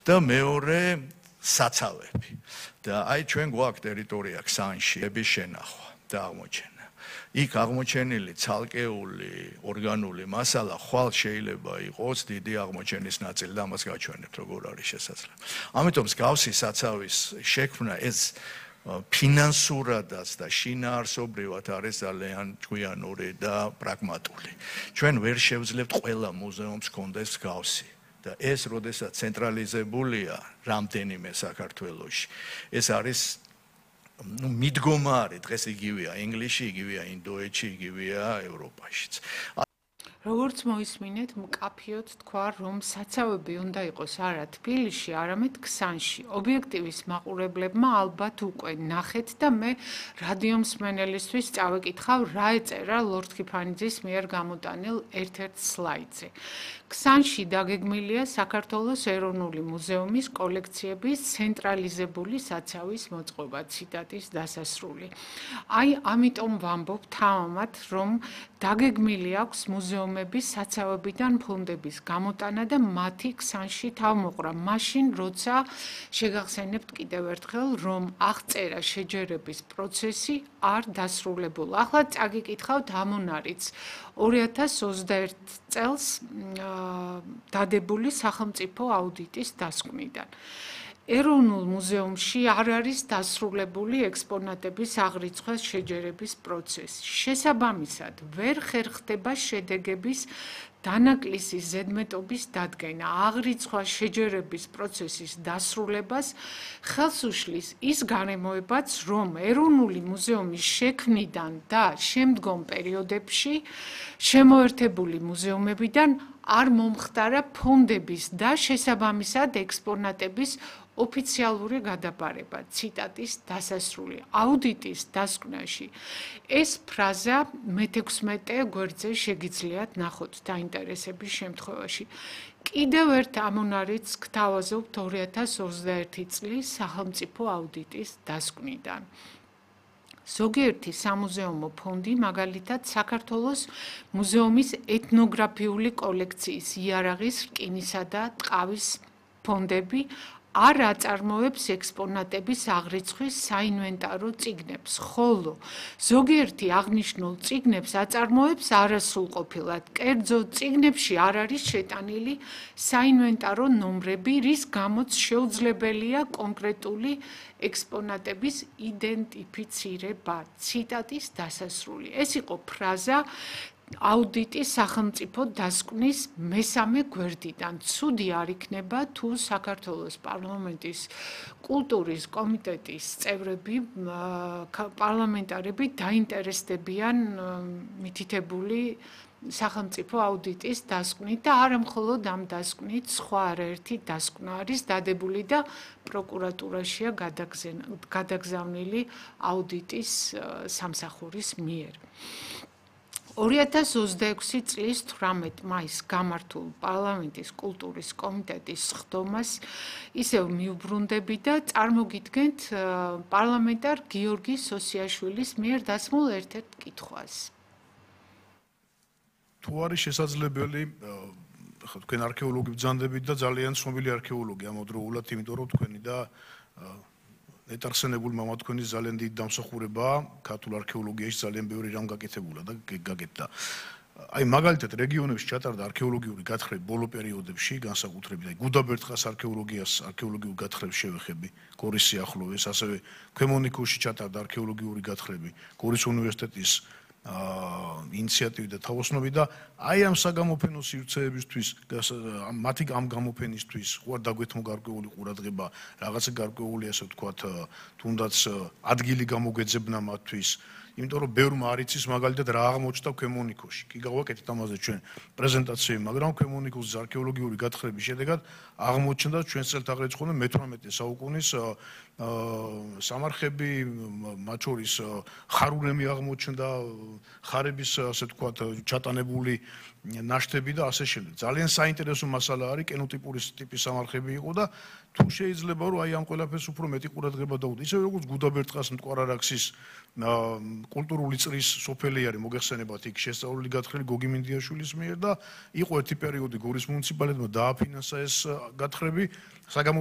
და მეორე საცავები. და აი ჩვენ გვაქვს ტერიტორია ქსანში, ების შენახვა და აღმოჩენა. იქ აღმოჩენილი ცალკეული ორგანული მასალა ხვალ შეიძლება იყოს დიდი აღმოჩენის ნაწილი და ამას გაჩვენებთ როგორ არის შესაძლებელი. ამიტომ მსგავსი საცავის შექმნა ეს ფინანსურადაც და შინაარსობრივად არის ძალიან ჭკვიანური და პრაგმატული. ჩვენ ვერ შევძლებთ ყველა მუზეუმს კონდეს მსგავსი. და ეს როდესაც ცენტრალიზებულია რამდენიმე საქართველოში ეს არის მიდგომა არის დღეს იგივეა ინგლისში იგივეა ინდოეთში იგივეა ევროპაშიც როგორც მოისმინეთ, მკაფიოდ თქვა, რომ საცავები უნდა იყოს არა თბილისში, არამედ ქსანში. ობიექტივის მაყურებლებმა ალბათ უკვე ნახეთ და მე რადიო მსმენელისთვის წავეკითხავ, რა ეწერა ლორდ ქიფანიძის მიერ გამოტანილ ერთ-ერთ სლაიდზე. ქსანში დაგეგმილია საქართველოს ეროვნული მუზეუმის კოლექციების ცენტრალიზებული საცავის მოწყობა, ციტატის დასასრული. აი, ამიტომ ვამბობ თამამად, რომ დაგეგმილი აქვს მუზეუმების საცავებიდან ფონდების გამოტანა და მათი ქსანში თავმოყრა. მაშინ, როცა შეგახსენებთ კიდევ ერთხელ, რომ აღწერა შეჯერების პროცესი არ დასრულებულა. ახლა წაგიკითხავთ ამონარიც 2021 წელს დადებული სახელმწიფო აუდიტის დასკვნიდან. ეროვნულ მუზეუმში არ არის დასრულებული ექსპონატების აღრიცხვა შეჯერების პროცესი. შესაბამისად, ვერ ხერხდება შედეგების დანაკლისის ზედმეტობის დადგენა. აღრიცხვა შეჯერების პროცესის დასრულებას ხელს უშლის ის გარემოებაც, რომ ეროვნული მუზეუმის შექმნიდან და შემდგომ პერიოდებში შემოერთებული მუზეუმებიდან არ მომხდარა ფონდების და შესაბამისად ექსპონატების ოფიციალური გადაბარება, ციტატის დასასრული. აუდიტის დასკვნაში ეს ფრაზა მე-16 გვერდზე შეგიძლიათ ნახოთ დაინტერესების შემთხვევაში. კიდევ ერთ ამონარიც გთავაზობთ 2021 წლის სახელმწიფო აუდიტის დასკვნიდან. ზოგიერთი სამუზეუმო ფონდი, მაგალითად საქართველოს მუზეუმის ეთნოგრაფიული კოლექციის იარაღის, რკინისა და ტყავის ფონდები არ აწარმოებს ექსპონატების აღრიცხვის საინვენტარო წიგნებს, ხოლო ზოგიერთი აღნიშნულ წიგნებს აწარმოებს არასრულყოფილად. კერძო წიგნებში არ არის შეტანილი საინვენტარო ნომრები, რის გამოც შეუძლებელია კონკრეტული ექსპონატების იდენტიფიცირება. ციტატის დასასრული. ეს იყო ფრაზა აუდიტის სახელმწიფო დასკვნის მესამე გვერდიდან. ცუდი არ იქნება თუ საქართველოს პარლამენტის კულტურის კომიტეტის წევრები, პარლამენტარები დაინტერესდებიან მითითებული სახელმწიფო აუდიტის დასკვნით და არა მხოლოდ ამ დასკვნით, სხვა არაერთი დასკვნა არის დადებული და პროკურატურაშია გადაგზავნილი აუდიტის სამსახურის მიერ. 2026 წლის 18 მაისს გამართულ პარლამენტის კულტურის კომიტეტის სხდომას ისევ მიუბრუნდები და წარმოგიდგენთ პარლამენტარ გიორგი სოსიაშვილის მიერ დასმულ ერთ-ერთ კითხვას. თუ არის შესაძლებელი, თქვენ არქეოლოგი ბრძანდებით და ძალიან ცნობილი არქეოლოგი ამავდროულად, იმიტომ რომ თქვენი და ეტარხსენებულ მამა თქვენი ძალიან დიდი დამსახურებაა ქართულ არქეოლოგიაში ძალიან ბევრი რამ გაკეთებულა და გაკეთდა. აი მაგალითად რეგიონებში ჩატარდა არქეოლოგიური გათხრები ბოლო პერიოდებში, განსაკუთრებით აი გუდაბერტყას არქეოლოგიურ გათხრებს შევეხები გორის სიახლოვეს, ასევე ქვემონიქოში ჩატარდა არქეოლოგიური გათხრები გორის უნივერსიტეტის ინიციატივით და თავოსნობით და აი ამ საგამოფენო სივრცეებისთვის, მათი ამ გამოფენისთვის უარ დაგვეთმო გარკვეული ყურადღება, რაღაცა გარკვეული ასე ვთქვათ, თუნდაც ადგილი გამოგვეძებნა მათთვის, იმიტომ რომ ბევრმა არ იცის მაგალითად რა აღმოჩნდა ქვემონიქოში. კი გავაკეთეთ ამაზე ჩვენ პრეზენტაციები, მაგრამ ქვემონიქოს არქეოლოგიური გათხრების შედეგად აღმოჩნდა ჩვენს წელთაღრიცხვამდე მე-18 საუკუნის სამარხები, მათ შორის ხარულემი აღმოჩნდა, ხარების ასე ვთქვათ ჩატანებული ნაშთები და ასე შემდეგ. ძალიან საინტერესო მასალა არის, კენოტიპური ტიპის სამარხები იყო და თუ შეიძლება რომ აი ამ ყველაფერს უფრო მეტი ყურადღება დაუდო. ისე როგორც გუდაბერტყას მტკვარ-არაქსის კულტურული წრის სოფელი არის მოგეხსენებათ იქ შესწავლილი გათხრილი გოგი მინდიაშვილის მიერ და იყო ერთი პერიოდი გორის მუნიციპალიტეტმა დააფინანსა ეს გათხრები